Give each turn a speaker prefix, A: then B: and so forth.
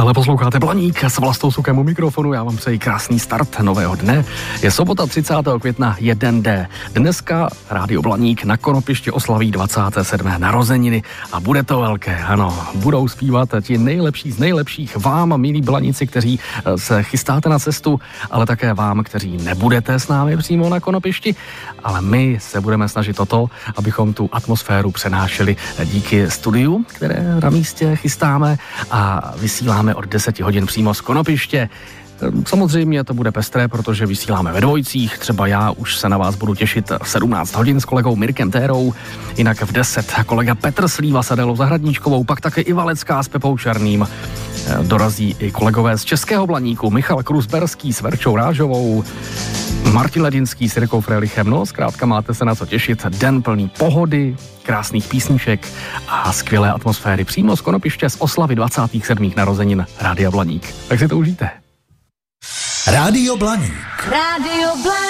A: Stále posloucháte Blaník s Vlastou Sukem u mikrofonu. Já vám přeji krásný start nového dne. Je sobota 30. května 1D. Dneska Rádio Blaník na Konopišti oslaví 27. narozeniny a bude to velké. Ano, budou zpívat ti nejlepší z nejlepších vám, milí Blaníci, kteří se chystáte na cestu, ale také vám, kteří nebudete s námi přímo na Konopišti, ale my se budeme snažit o to, abychom tu atmosféru přenášeli díky studiu, které na místě chystáme a vysíláme od 10 hodin přímo z Konopiště. Samozřejmě to bude pestré, protože vysíláme ve dvojicích. Třeba já už se na vás budu těšit v 17 hodin s kolegou Mirkem Térou, jinak v 10 kolega Petr Slíva s Adélou Zahradníčkovou, pak také i Valecká s Pepou Černým. Dorazí i kolegové z Českého Blaníku, Michal Krusberský s Verčou Rážovou, Martin Ledinský s Jirkou Frelichem. No, zkrátka máte se na co těšit. Den plný pohody, krásných písniček a skvělé atmosféry přímo z Konopiště z oslavy 27. narozenin Rádia Blaník. Tak si to užijte.
B: Rádio Blaník.
C: Rádio Blaník.